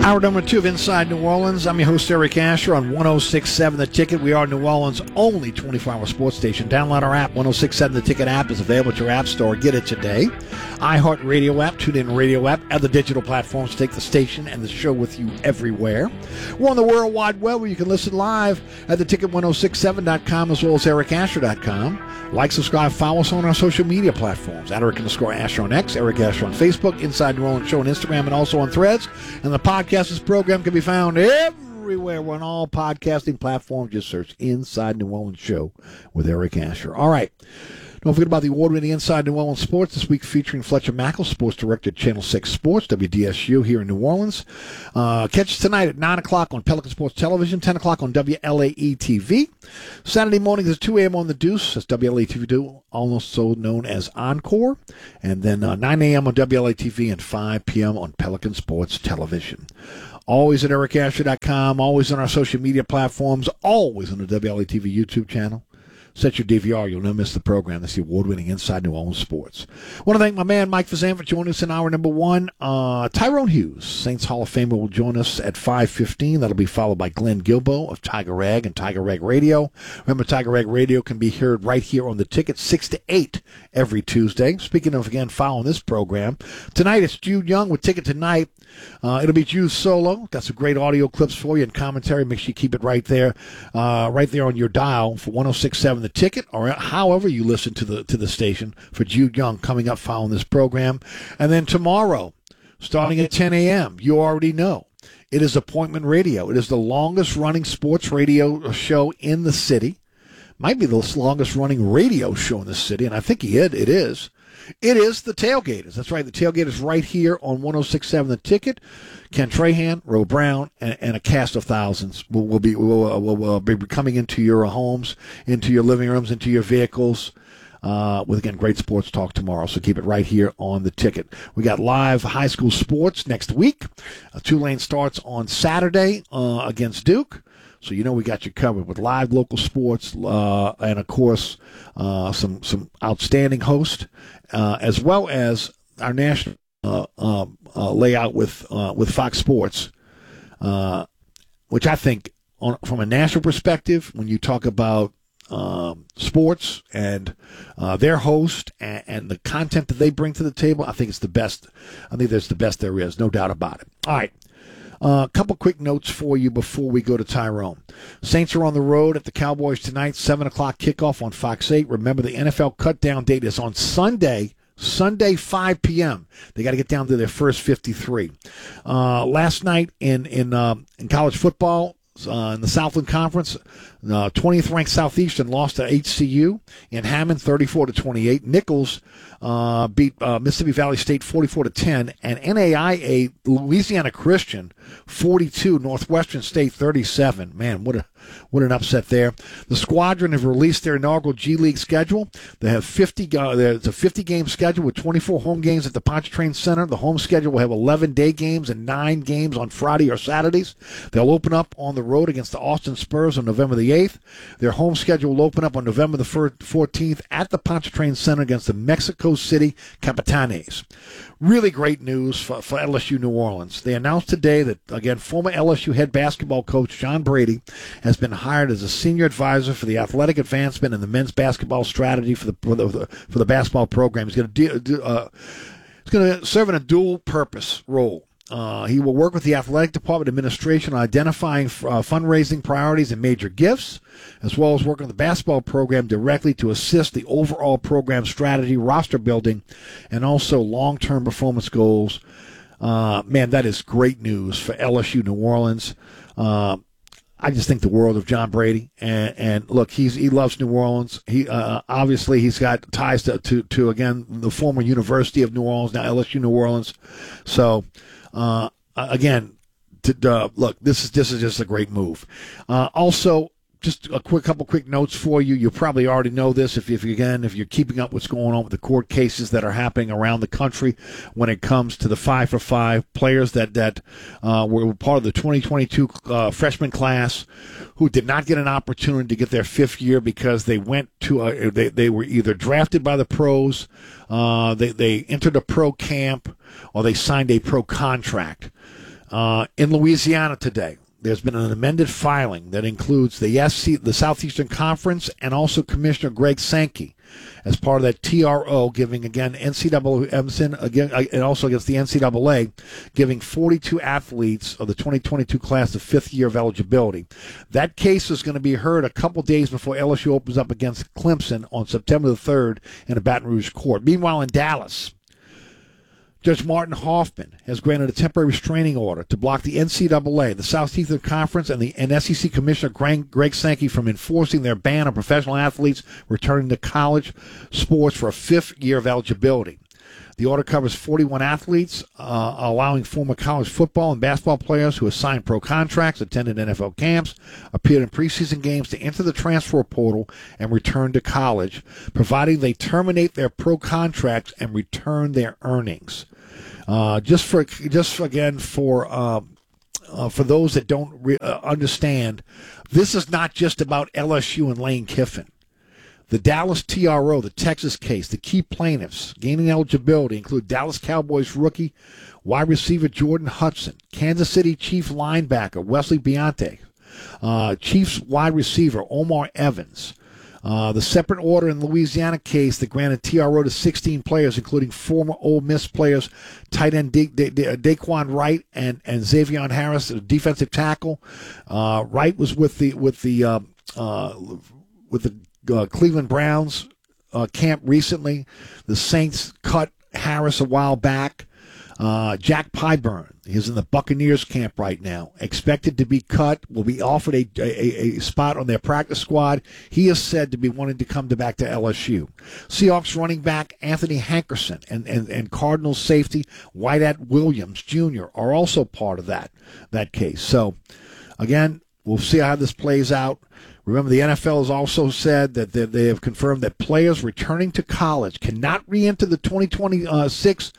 Hour number 2 of Inside New Orleans. I'm your host, Eric Asher, on 106.7 The Ticket. We are New Orleans' only 24-hour sports station. Download our app. 106.7 The Ticket app is available at your app store. Get it today. iHeartRadio app, TuneIn Radio app, other digital platforms take the station and the show with you everywhere. We're on the World Wide Web where you can listen live at theticket1067.com as well as ericasher.com. Like, subscribe, follow us on our social media platforms. At Eric_Asher on X, Eric Asher on Facebook, Inside New Orleans Show on Instagram, and also on Threads. And the podcast, this program, can be found everywhere. We're on all podcasting platforms. Just search Inside New Orleans Show with Eric Asher. All right. Don't forget about the award-winning Inside New Orleans Sports this week, featuring Fletcher Mackel, sports director at Channel 6 Sports, WDSU here in New Orleans. Catch us tonight at 9 o'clock on Pelican Sports Television, 10 o'clock on WLAE-TV. Saturday mornings at 2 a.m. on The Deuce. That's WLAE-TV, also known as Encore. And then 9 a.m. on WLAE-TV and 5 p.m. on Pelican Sports Television. Always at ericasher.com, always on our social media platforms, always on the WLAE-TV YouTube channel. Set your DVR. You'll never miss the program. That's the award-winning Inside New Orleans Sports. I want to thank my man, Mike Fazan, for joining us in hour number 1. Tyrone Hughes, Saints Hall of Famer, will join us at 5:15. That'll be followed by Glenn Gilbo of Tiger Rag and Tiger Rag Radio. Remember, Tiger Rag Radio can be heard right here on The Ticket, 6 to 8 every Tuesday. Speaking of, again, following this program, tonight it's Jude Young with Ticket Tonight. It'll be Jude solo. Got some great audio clips for you and commentary. Make sure you keep it right there on your dial for 106.7 The Ticket, or however you listen to the station, for Jude Young coming up following this program. And then tomorrow, starting at 10 a.m., you already know, it is Appointment Radio. It is the longest-running sports radio show in the city. Might be the longest-running radio show in the city, and I think it is. It is the Tailgaters. That's right. The Tailgaters right here on 106.7 The Ticket. Ken Trahan, Ro Brown, and a cast of thousands will be coming into your homes, into your living rooms, into your vehicles, with, again, great sports talk tomorrow. So keep it right here on The Ticket. We got live high school sports next week. Tulane starts on Saturday against Duke. So you know we got you covered with live local sports and, of course, some outstanding hosts, as well as our national layout with Fox Sports, which I think, from a national perspective, when you talk about sports and their host and the content that they bring to the table, I think it's the best. I think that's the best there is, no doubt about it. All right. A couple quick notes for you before we go to Tyrone. Saints are on the road at the Cowboys tonight, 7 o'clock kickoff on Fox 8. Remember, the NFL cutdown date is on Sunday, 5 p.m. They got to get down to their first 53. Last night in college football, in the Southland Conference, 20th ranked Southeastern lost to HCU in Hammond, 34-28. Nichols beat Mississippi Valley State 44-10, and NAIA Louisiana Christian 42, Northwestern State 37. Man, what an upset there. The Squadron have released their inaugural G League schedule. They have 50. There's a 50-game schedule with 24 home games at the Pontchartrain Center. The home schedule will have 11 day games and 9 games on Friday or Saturdays. They'll open up on the road against the Austin Spurs on November the 8th. Their home schedule will open up on November the 14th at the Pontchartrain Center against the Mexico City Capitanes. Really great news for LSU New Orleans. They announced today that, again, former LSU head basketball coach John Brady has been hired as a senior advisor for the athletic advancement and the men's basketball strategy for the basketball program. He's going to serve in a dual purpose role. He will work with the athletic department administration on identifying fundraising priorities and major gifts, as well as working with the basketball program directly to assist the overall program strategy, roster building, and also long-term performance goals. Man, that is great news for LSU New Orleans. I just think the world of John Brady, and look, he loves New Orleans. He obviously he's got ties to again the former University of New Orleans, now LSU New Orleans. So. Again, look, this is just a great move. Also, just a couple quick notes for you. You probably already know this if you're keeping up what's going on with the court cases that are happening around the country when it comes to the 5 for 5 players that were part of the 2022 freshman class who did not get an opportunity to get their 5th year because they went to they were either drafted by the pros, they entered a pro camp, or they signed a pro contract. In Louisiana today, there's been an amended filing that includes the Southeastern Conference and also Commissioner Greg Sankey as part of that TRO, giving again NCAA again and also against the NCAA, giving 42 athletes of the 2022 class the fifth year of eligibility. That case is going to be heard a couple days before LSU opens up against Clemson on September the 3rd in a Baton Rouge court. Meanwhile, in Dallas, Judge Martin Hoffman has granted a temporary restraining order to block the NCAA, the Southeastern Conference, and SEC Commissioner Greg Sankey from enforcing their ban on professional athletes returning to college sports for a fifth year of eligibility. The order covers 41 athletes, allowing former college football and basketball players who have signed pro contracts, attended NFL camps, appeared in preseason games to enter the transfer portal and return to college, providing they terminate their pro contracts and return their earnings. For those that don't understand, this is not just about LSU and Lane Kiffin. The Dallas TRO, the Texas case, the key plaintiffs gaining eligibility include Dallas Cowboys rookie wide receiver Jordan Hudson, Kansas City Chief linebacker Wesley Bionte, Chiefs wide receiver Omar Evans. The separate order in Louisiana case that granted TRO to 16 players, including former Ole Miss players, tight end Daquan Wright and Xavier Harris, a defensive tackle. Wright was with the Cleveland Browns camp recently. The Saints cut Harris a while back. Jack Pyburn is in the Buccaneers camp right now. Expected to be cut. Will be offered a spot on their practice squad. He is said to be wanting to come back to LSU. Seahawks running back Anthony Hankerson and Cardinals safety Wyatt Williams Jr. are also part of that case. So, again, we'll see how this plays out. Remember, the NFL has also said that they have confirmed that players returning to college cannot re-enter the 2026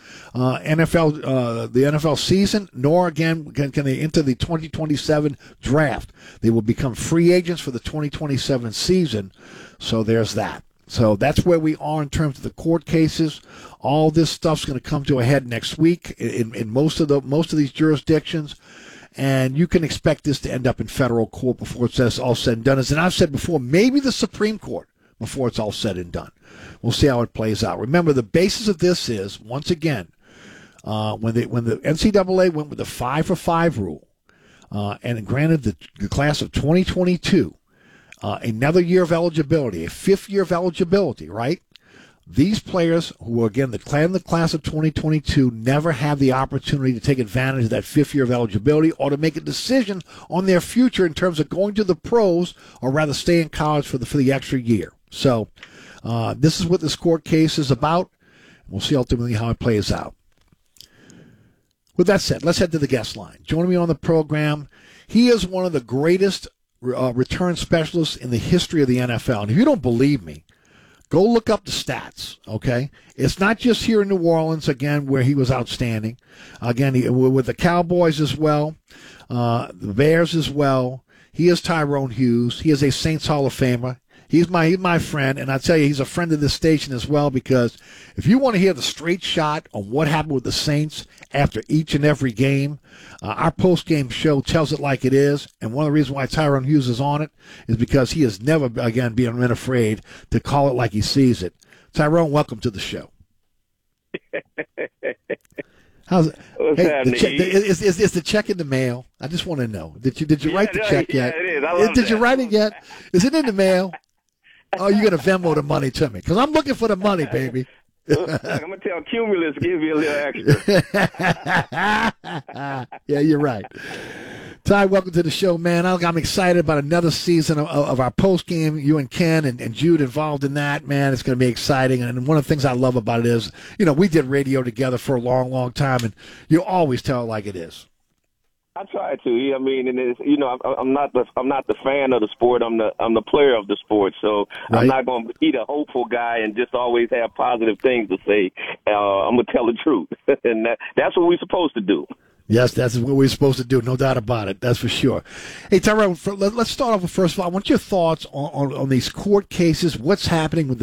NFL season, nor again can they enter the 2027 draft. They will become free agents for the 2027 season. So there's that. So that's where we are in terms of the court cases. All this stuff's going to come to a head next week in most of these jurisdictions. And you can expect this to end up in federal court before it's all said and done. As I've said before, maybe the Supreme Court before it's all said and done. We'll see how it plays out. Remember, the basis of this is, once again, when the NCAA went with the 5-for-5 rule and granted the class of 2022 another year of eligibility, a fifth year of eligibility, right? These players who are, again, the class of 2022 never have the opportunity to take advantage of that fifth year of eligibility or to make a decision on their future in terms of going to the pros or rather stay in college for the extra year. So this is what this court case is about. We'll see ultimately how it plays out. With that said, let's head to the guest line. Joining me on the program, he is one of the greatest return specialists in the history of the NFL. And if you don't believe me, go look up the stats, okay? It's not just here in New Orleans, again, where he was outstanding. Again, with the Cowboys as well, the Bears as well. He is Tyrone Hughes. He is a Saints Hall of Famer. He's my friend, and I tell you, he's a friend of this station as well, because if you want to hear the straight shot on what happened with the Saints after each and every game, our post-game show tells it like it is, and one of the reasons why Tyrone Hughes is on it is because he has never, again, been afraid to call it like he sees it. Tyrone, welcome to the show. How's it? What's happening? Is the check in the mail? I just want to know. Did you write the check yet? Yeah, it is. Did you write it yet? Is it in the mail? Oh, you're going to Venmo the money to me because I'm looking for the money, baby. I'm going to tell Cumulus give you a little extra. Yeah, you're right. Ty, welcome to the show, man. I'm excited about another season of our post game. You and Ken and Jude involved in that, man. It's going to be exciting. And one of the things I love about it is, we did radio together for a long, long time, and you always tell it like it is. I try to. I mean, and it's, I'm not the fan of the sport. I'm the player of the sport. So right. I'm not going to be the hopeful guy and just always have positive things to say. I'm going to tell the truth, and that's what we're supposed to do. Yes, that's what we're supposed to do. No doubt about it. That's for sure. Hey, Tyrone, let's start off with, first of all, I want your thoughts on these court cases. What's happening with the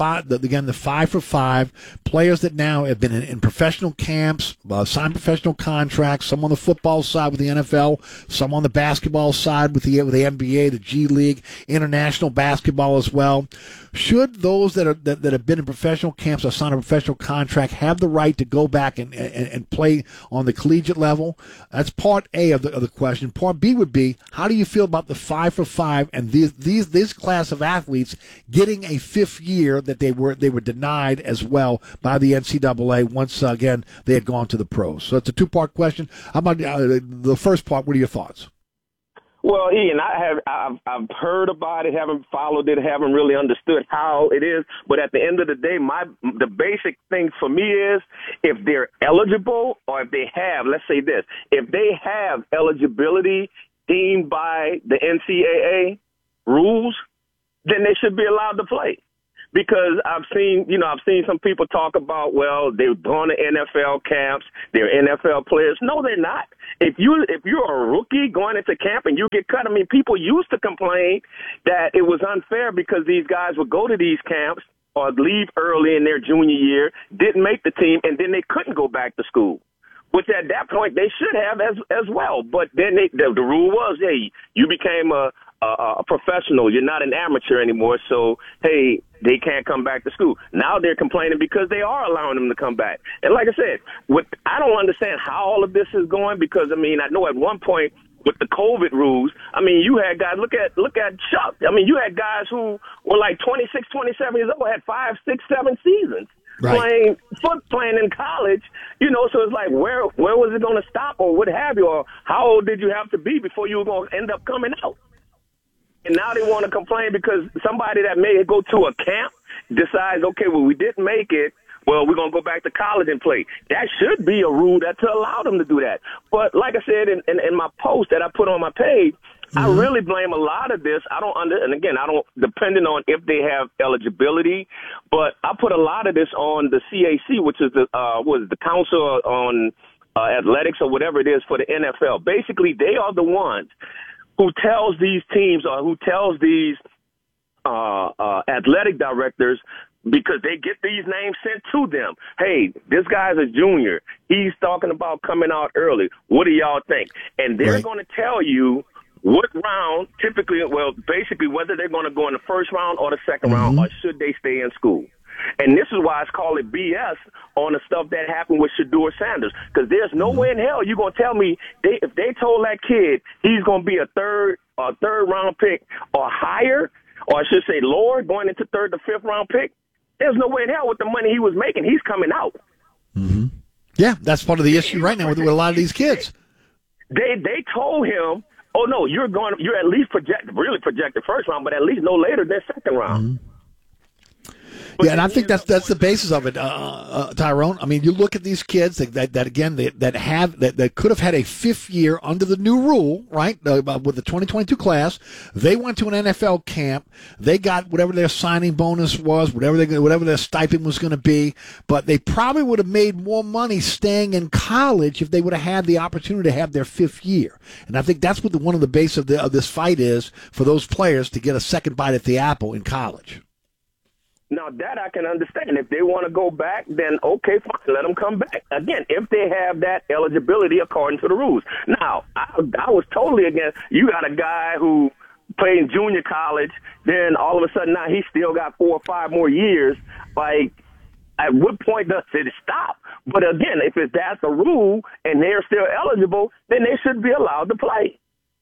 5 for 5 players that now have been in professional camps, signed professional contracts, some on the football side with the NFL, some on the basketball side with the NBA, the G League, international basketball as well. Should those that have been in professional camps or signed a professional contract have the right to go back and play on the collegiate level? That's part A of the question. Part B would be, how do you feel about the 5 for 5 and this class of athletes getting a fifth year that they were denied as well by the NCAA once again they had gone to the pros? So it's a two-part question. How about the first part? What are your thoughts? Well, Ian, I've heard about it, haven't followed it, haven't really understood how it is. But at the end of the day, the basic thing for me is if they're eligible or if they have, let's say this, if they have eligibility deemed by the NCAA rules, then they should be allowed to play. Because I've seen some people talk about, well, they've gone to NFL camps, they're NFL players. No, they're not. If you're a rookie going into camp and you get cut, I mean, people used to complain that it was unfair because these guys would go to these camps or leave early in their junior year, didn't make the team, and then they couldn't go back to school. Which at that point they should have as well. But then the rule was, hey, you became a professional. You're not an amateur anymore. So, hey, they can't come back to school. Now they're complaining because they are allowing them to come back. And like I said, I don't understand how all of this is going because, I mean, I know at one point with the COVID rules, I mean, you had guys, look at Chuck. I mean, you had guys who were like 26, 27 years old, had 5, 6, 7 seasons. Right. Playing in college, so it's like, where was it going to stop or what have you, or how old did you have to be before you were going to end up coming out? And now they want to complain because somebody that may go to a camp decides, okay, well, we didn't make it. Well, we're going to go back to college and play. That should be a rule to allow them to do that. But like I said in my post that I put on my page, I really blame a lot of this. Depending on if they have eligibility, but I put a lot of this on the CAC, which is the Council on Athletics or whatever it is for the NFL. Basically, they are the ones who tells these teams or who tells these athletic directors, because they get these names sent to them. Hey, this guy's a junior. He's talking about coming out early. What do y'all think? And they're going to tell you what round, basically whether they're going to go in the first round or the second round, or should they stay in school. And this is why it's called BS on the stuff that happened with Shedeur Sanders. Because there's no way in hell you're going to tell me if they told that kid he's going to be a third round pick or higher, or I should say lower, going into third to fifth round pick, there's no way in hell with the money he was making, he's coming out. Yeah, that's part of the issue right now with a lot of these kids. They told him, oh, no, you're at least projected first round, but at least no later than second round. Yeah, and I think that's the basis of it, Tyrone. I mean, you look at these kids that could have had a fifth year under the new rule, right? With the 2022 class, they went to an NFL camp. They got whatever their signing bonus was, whatever their stipend was going to be. But they probably would have made more money staying in college if they would have had the opportunity to have their fifth year. And I think that's what one of the base of this fight is for those players to get a second bite at the apple in college. Now, that I can understand. If they want to go back, then okay, fine, let them come back. Again, if they have that eligibility according to the rules. Now, I was totally against, you got a guy who played in junior college, then all of a sudden now he's still got 4 or 5 more years. Like, at what point does it stop? But again, if that's a rule and they're still eligible, then they should be allowed to play.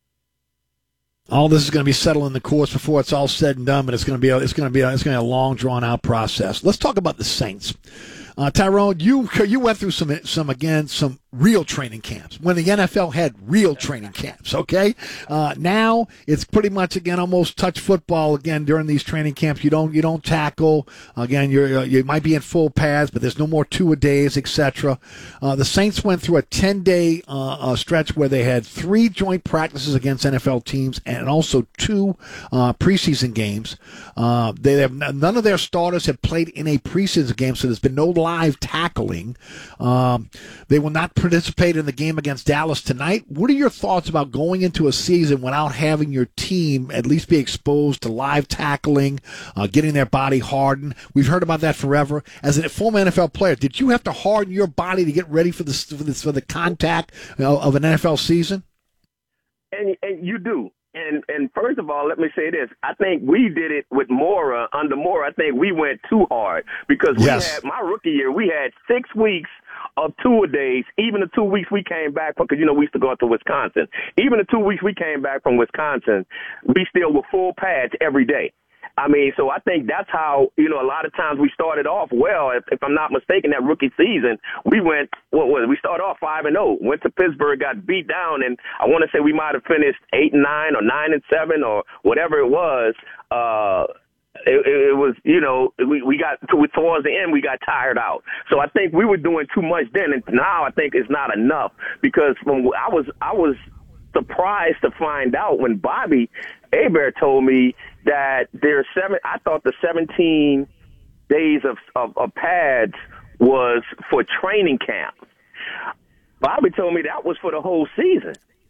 All this is going to be settled in the courts before it's all said and done, but it's going to be a long, drawn out process. Let's talk about the Saints. Tyrone, you went through some real training camps when the NFL had real training camps. Okay, now it's pretty much again almost touch football again during these training camps. You don't tackle again. You might be in full pads, but there's no more 2-a-days, etc. The Saints went through a 10-day stretch where they had 3 joint practices against NFL teams and also 2 preseason games. None of their starters have played in a preseason game, so there's been no live tackling. They will not participate in the game against Dallas tonight. What are your thoughts about going into a season without having your team at least be exposed to live tackling, getting their body hardened? We've heard about that forever. As a former NFL player, did you have to harden your body to get ready for the contact of an NFL season? And you do. And first of all, let me say this. I think we did it with Mora. Under Mora, I think we went too hard because my rookie year, we had 6 weeks of two-a-days. Even the 2 weeks we came back from, because, we used to go out to Wisconsin. Even the 2 weeks we came back from Wisconsin, we still were full pads every day. I mean, so I think that's how, a lot of times we started off well. If I'm not mistaken, that rookie season, we went, we started off 5-0, went to Pittsburgh, got beat down, and I want to say we might have finished 8-9 or 9-7 or whatever it was. It was, we got towards the end, we got tired out. So I think we were doing too much then, and now I think it's not enough because I was surprised to find out when Bobby Hebert told me that I thought the 17 days of pads was for training camp. Bobby told me that was for the whole season.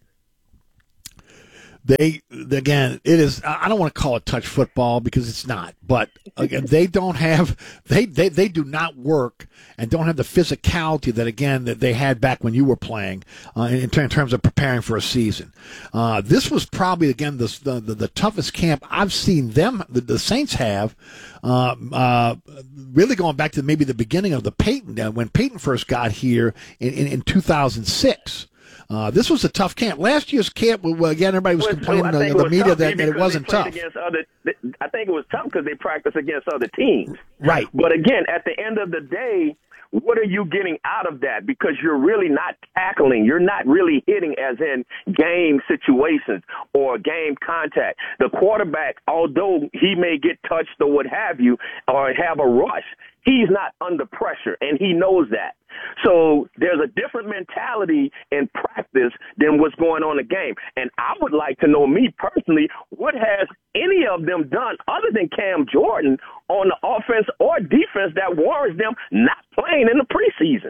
Again, it is, I don't want to call it touch football because it's not, but again, they do not work and don't have the physicality that they had back when you were playing, in terms of preparing for a season. This was probably, again, the toughest camp I've seen the Saints have, really going back to maybe the beginning of the Peyton, when Peyton first got here in 2006. This was a tough camp. Last year's camp, again, everybody was complaining to the media that it wasn't tough. I think it was tough because they practiced against other teams. Right. But again, at the end of the day, what are you getting out of that? Because you're really not tackling. You're not really hitting as in game situations or game contact. The quarterback, although he may get touched or what have you, or have a rush, he's not under pressure, and he knows that. So there's a different mentality in practice than what's going on in the game. And I would like to know, me personally, what has any of them done other than Cam Jordan on the offense or defense that warrants them not playing in the preseason?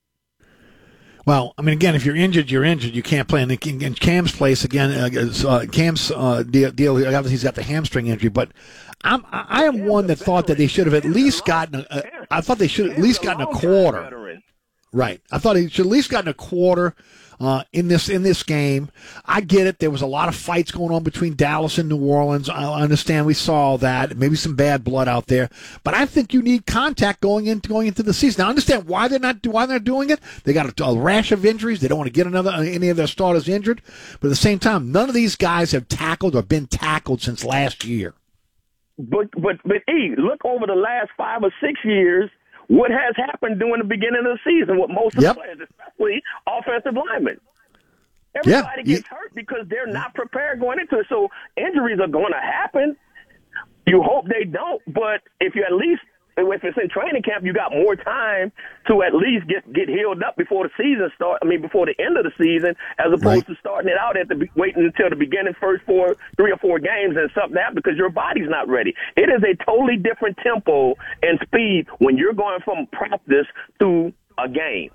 Well, I mean, again, if you're injured, you're injured. You can't play. And in Cam's place, again, Cam's deal, obviously he's got the hamstring injury, but I am one that thought that they should have at least gotten I thought they should have at least gotten a quarter. Right. I thought he should at least gotten a quarter in this game. I get it. There was a lot of fights going on between Dallas and New Orleans. I understand we saw that. Maybe some bad blood out there. But I think you need contact going into the season. Now, I understand why they're not doing it. They got a rash of injuries. They don't want to get any of their starters injured. But at the same time, none of these guys have tackled or been tackled since last year. But E, look over the last 5 or 6 years. What has happened during the beginning of the season with most of the players, especially offensive linemen? Everybody gets hurt because they're not prepared going into it. So injuries are going to happen. You hope they don't, but if it's in training camp, you got more time to at least get healed up before the season starts. I mean, before the end of the season, as opposed to starting it out waiting until the beginning, first 3 or 4 games and something happens because your body's not ready. It is a totally different tempo and speed when you're going from practice to a game.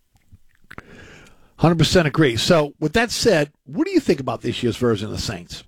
100% agree. So, with that said, what do you think about this year's version of the Saints?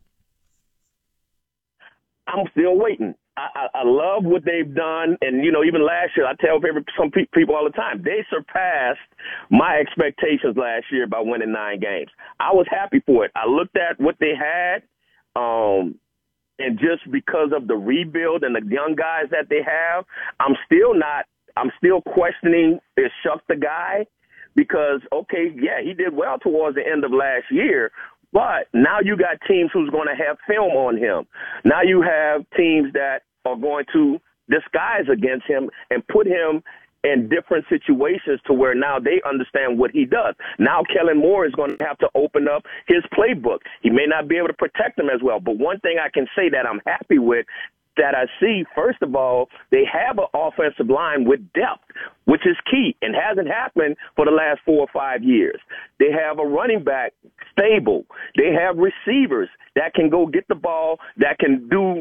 I'm still waiting. I love what they've done, and even last year, I tell some people all the time, they surpassed my expectations last year by winning 9 games. I was happy for it. I looked at what they had, and just because of the rebuild and the young guys that they have, I'm still questioning, is Shuck the guy? Because he did well towards the end of last year. But now you got teams who's going to have film on him. Now you have teams that are going to disguise against him and put him in different situations to where now they understand what he does. Now Kellen Moore is going to have to open up his playbook. He may not be able to protect them as well. But one thing I can say that I'm happy with, that I see, first of all, they have an offensive line with depth, which is key and hasn't happened for the last 4 or 5 years. They have a running back stable. They have receivers that can go get the ball, that can do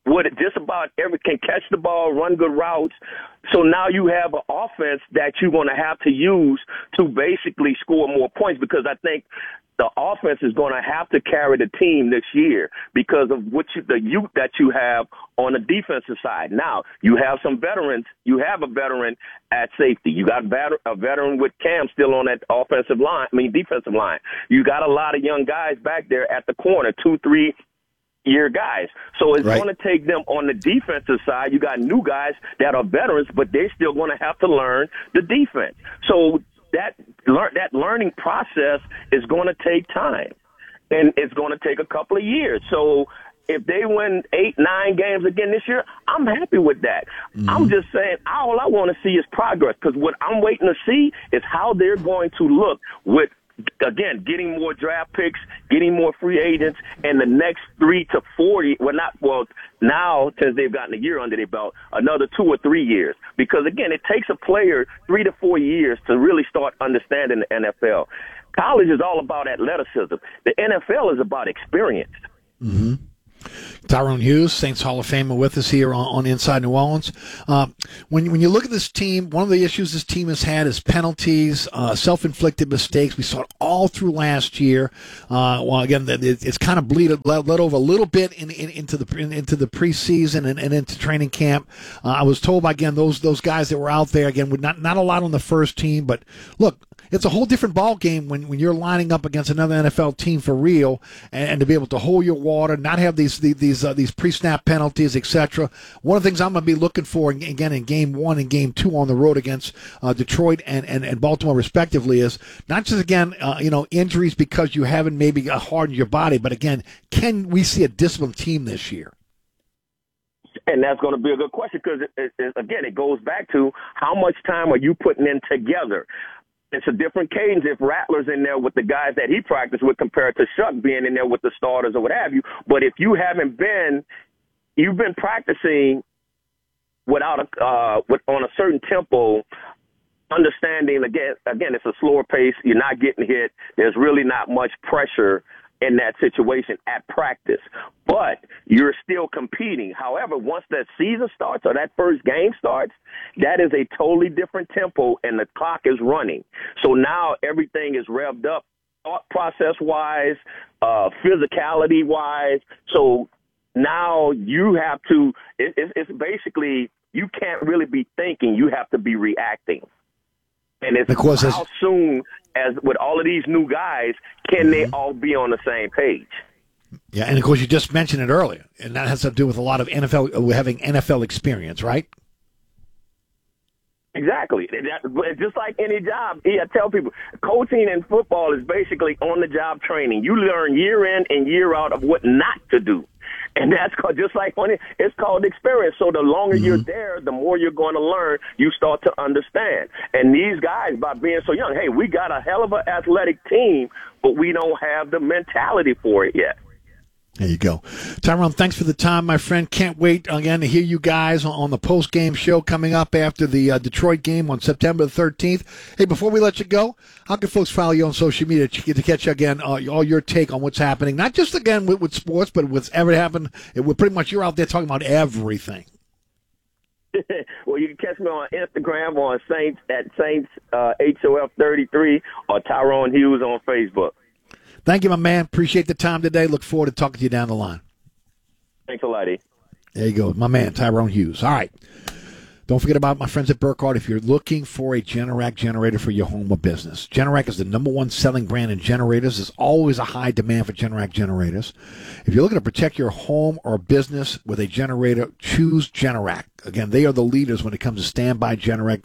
what just about every can catch the ball, run good routes. So now you have an offense that you're going to have to use to basically score more points, because I think the offense is going to have to carry the team this year because of the youth that you have on the defensive side. Now, you have some veterans. You have a veteran at safety. You got a veteran with Cam still on that defensive line. You got a lot of young guys back there at the corner, 2-3 year guys. So it's going to take them on the defensive side. You got new guys that are veterans, but they're still going to have to learn the defense. So that learning process is going to take time, and it's going to take a couple of years. So if they win 8-9 games again this year, I'm happy with that. Mm-hmm. I'm just saying all I want to see is progress, because what I'm waiting to see is how they're going to look with, again, getting more draft picks, getting more free agents, and the next 3 to 4 years, now, since they've gotten a year under their belt, another 2 or 3 years. Because, again, it takes a player 3 to 4 years to really start understanding the NFL. College is all about athleticism. The NFL is about experience. Mm-hmm. Tyrone Hughes, Saints Hall of Famer, with us here on Inside New Orleans. When you look at this team, one of the issues this team has had is penalties, self-inflicted mistakes. We saw it all through last year. Again, it's kind of bled over a little bit into the preseason and into training camp. I was told, again, those guys that were out there, again, with not a lot on the first team, but look, it's a whole different ball game when you're lining up against another NFL team for real, and to be able to hold your water, not have these pre-snap penalties, etc. One of the things I'm going to be looking for again in Game 1 and Game 2 on the road against Detroit and Baltimore respectively is not just injuries because you haven't maybe hardened your body, but again, can we see a disciplined team this year? And that's going to be a good question, because again, it goes back to how much time are you putting in together. It's a different cadence if Rattler's in there with the guys that he practiced with compared to Shuck being in there with the starters or what have you. But if you haven't you've been practicing on a certain tempo, understanding, again, it's a slower pace. You're not getting hit. There's really not much pressure in that situation at practice, but you're still competing. However, once that season starts or that first game starts, that is a totally different tempo and the clock is running. So now everything is revved up, thought process-wise, physicality-wise. So now you have to, it's basically, you can't really be thinking, you have to be reacting. And it's how soon, as with all of these new guys, can they all be on the same page? Yeah, and of course you just mentioned it earlier, and that has to do with a lot of having NFL experience, right? Exactly. Just like any job, I tell people, coaching in football is basically on-the-job training. You learn year in and year out of what not to do. And that's called, just like when it's called experience. So the longer you're there, the more you're going to learn. You start to understand. And these guys, by being so young, hey, we got a hell of an athletic team, but we don't have the mentality for it yet. There you go. Tyrone, thanks for the time, my friend. Can't wait, again, to hear you guys on the post-game show coming up after the Detroit game on September the 13th. Hey, before we let you go, how can folks follow you on social media to catch you again, all your take on what's happening, not just, again, with sports, but what's ever happened? Pretty much you're out there talking about everything. Well, you can catch me on Instagram on Saints at Saints HOF33 or Tyrone Hughes on Facebook. Thank you, my man. Appreciate the time today. Look forward to talking to you down the line. Thanks a lot, E. There you go, my man, Tyrone Hughes. All right. Don't forget about my friends at Burkhardt. If you're looking for a Generac generator for your home or business, Generac is the #1 selling brand in generators. There's always a high demand for Generac generators. If you're looking to protect your home or business with a generator, choose Generac. Again, they are the leaders when it comes to standby generators.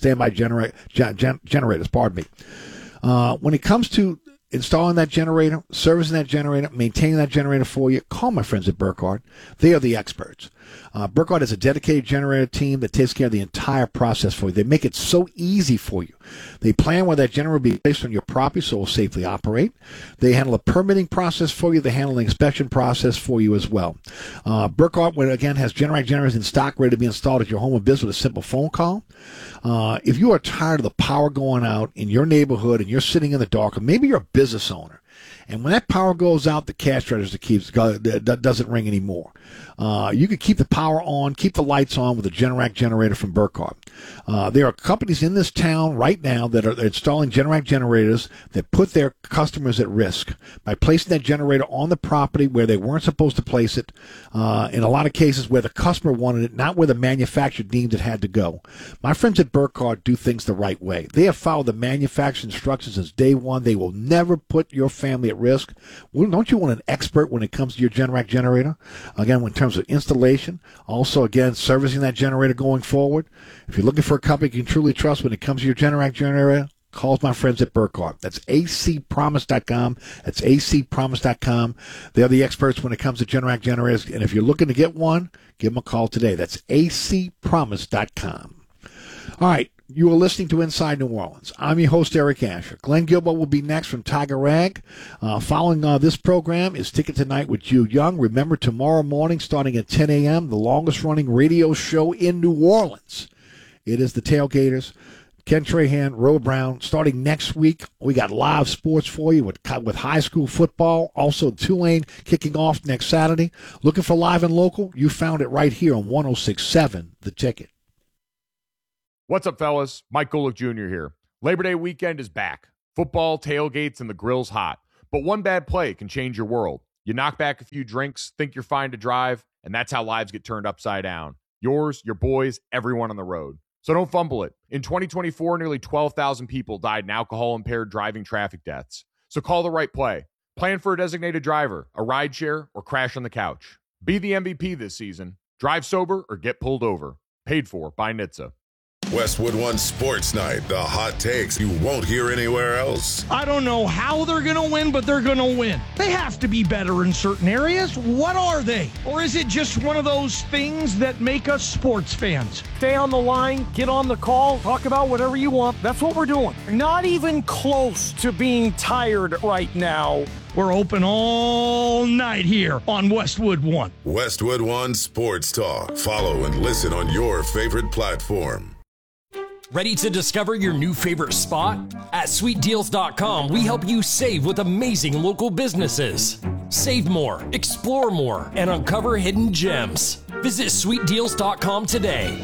Pardon me. When it comes to installing that generator, servicing that generator, maintaining that generator for you, call my friends at Burkhardt. They are the experts. Burkhardt is a dedicated generator team that takes care of the entire process for you. They make it so easy for you. They plan where that generator will be placed on your property so it will safely operate. They handle a permitting process for you. They handle an inspection process for you as well. Burkhardt, again, has Generac generators in stock ready to be installed at your home or business with a simple phone call. If you are tired of the power going out in your neighborhood and you're sitting in the dark, or maybe you're a business owner And when that power goes out, the cash register doesn't ring anymore. You can keep the power on, keep the lights on with a Generac generator from Burkhardt. There are companies in this town right now that are installing Generac generators that put their customers at risk by placing that generator on the property where they weren't supposed to place it, in a lot of cases where the customer wanted it, not where the manufacturer deemed it had to go. My friends at Burkhardt do things the right way. They have followed the manufacturer's instructions since day one. They will never put your family at risk. Well, don't you want an expert when it comes to your Generac generator? Again, in terms of installation, also, again, servicing that generator going forward. If you're looking for a company you can truly trust when it comes to your Generac generator, call my friends at Burkhardt. That's acpromise.com. That's acpromise.com. They're the experts when it comes to Generac generators. And if you're looking to get one, give them a call today. That's acpromise.com. All right. You are listening to Inside New Orleans. I'm your host, Eric Asher. Glenn Gilbert will be next from Tiger Rag. Following this program is Ticket Tonight with Jude Young. Remember, tomorrow morning, starting at 10 a.m., the longest-running radio show in New Orleans. It is the Tailgaters. Ken Trahan, Ro Brown. Starting next week, we got live sports for you with high school football. Also, Tulane kicking off next Saturday. Looking for live and local? You found it right here on 106.7 The Ticket. What's up, fellas? Mike Golick Jr. here. Labor Day weekend is back. Football, tailgates, and the grill's hot. But one bad play can change your world. You knock back a few drinks, think you're fine to drive, and that's how lives get turned upside down. Yours, your boys, everyone on the road. So don't fumble it. In 2024, nearly 12,000 people died in alcohol-impaired driving traffic deaths. So call the right play. Plan for a designated driver, a rideshare, or crash on the couch. Be the MVP this season. Drive sober or get pulled over. Paid for by NHTSA. Westwood One Sports Night, the hot takes you won't hear anywhere else. I don't know how they're going to win, but they're going to win. They have to be better in certain areas. What are they? Or is it just one of those things that make us sports fans? Stay on the line, get on the call, talk about whatever you want. That's what we're doing. Not even close to being tired right now. We're open all night here on Westwood One. Westwood One Sports Talk. Follow and listen on your favorite platform. Ready to discover your new favorite spot? At SweetDeals.com, we help you save with amazing local businesses. Save more, explore more, and uncover hidden gems. Visit SweetDeals.com today.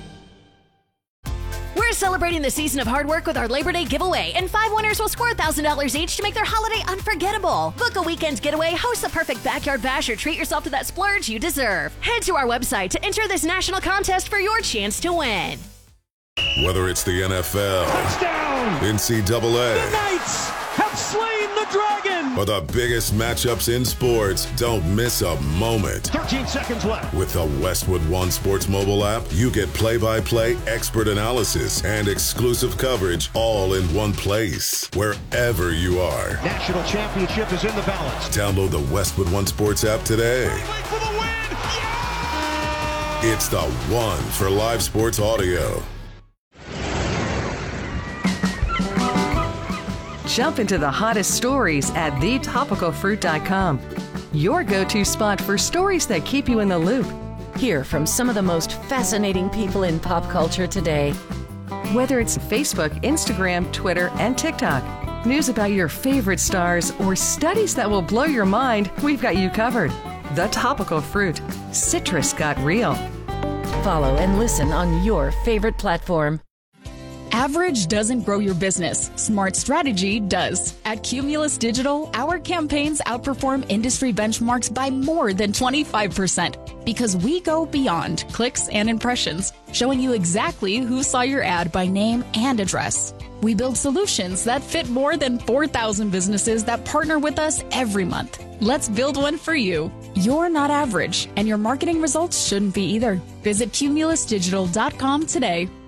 We're celebrating the season of hard work with our Labor Day giveaway, and 5 winners will score $1,000 each to make their holiday unforgettable. Book a weekend getaway, host the perfect backyard bash, or treat yourself to that splurge you deserve. Head to our website to enter this national contest for your chance to win. Whether it's the NFL, Touchdown! NCAA, The Knights have slain the dragon! or the biggest matchups in sports, don't miss a moment. 13 seconds left. With the Westwood One Sports mobile app, you get play-by-play, expert analysis, and exclusive coverage all in one place, wherever you are. National championship is in the balance. Download the Westwood One Sports app today. For the win! Yeah! It's the one for live sports audio. Jump into the hottest stories at thetopicalfruit.com. Your go-to spot for stories that keep you in the loop. Hear from some of the most fascinating people in pop culture today. Whether it's Facebook, Instagram, Twitter, and TikTok, news about your favorite stars, or studies that will blow your mind, we've got you covered. The Topical Fruit. Citrus got real. Follow and listen on your favorite platform. Average doesn't grow your business. Smart strategy does. At Cumulus Digital, our campaigns outperform industry benchmarks by more than 25% because we go beyond clicks and impressions, showing you exactly who saw your ad by name and address. We build solutions that fit more than 4,000 businesses that partner with us every month. Let's build one for you. You're not average, and your marketing results shouldn't be either. Visit cumulusdigital.com today.